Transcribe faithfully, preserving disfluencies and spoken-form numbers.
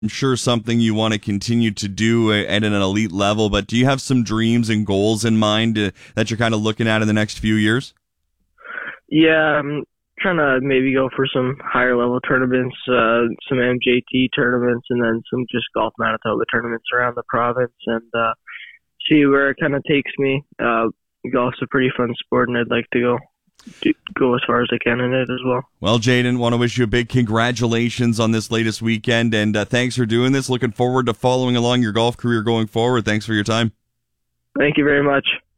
I'm sure something you want to continue to do at an elite level, but do you have some dreams and goals in mind uh, that you're kind of looking at in the next few years? Yeah, I'm trying to maybe go for some higher level tournaments, uh, some M J T tournaments, and then some just golf Manitoba tournaments around the province, and uh, see where it kind of takes me. Uh, golf's a pretty fun sport, and I'd like to go do, go as far as I can in it as well. Well, Jaden, want to wish you a big congratulations on this latest weekend, and uh, thanks for doing this. Looking forward to following along your golf career going forward. Thanks for your time. Thank you very much.